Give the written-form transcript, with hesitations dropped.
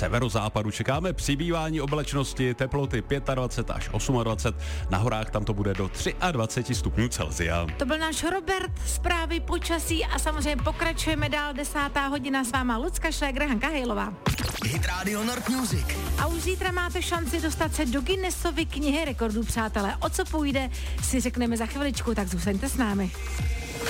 severozápadu čekáme přibývání oblačnosti, teploty 25 až 28, na horách tam to bude do 23 stupňů Celsia. To byl náš Robert, zprávy počasí a samozřejmě pokračujeme dál, 10. hodina s váma Lucka Šlégr, Hanka Hejlová. Hit Radio Nord Music. A už zítra máte šanci dostat se do Guinnessovy knihy rekordů, přátelé. O co půjde, si řekneme za chviličku, tak zůstaňte s námi.